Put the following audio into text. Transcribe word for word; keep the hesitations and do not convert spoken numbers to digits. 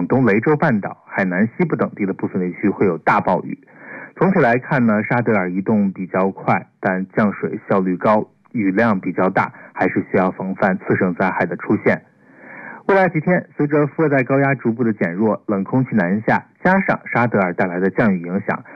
广东雷州半岛、海南西部等地的部分地区会有大暴雨。总体来看呢，沙德尔移动比较快，但降水效率高，雨量比较大，还是需要防范次生灾害的出现。未来几天，随着副热带高压逐步的减弱，冷空气南下，加上沙德尔带来的降雨影响，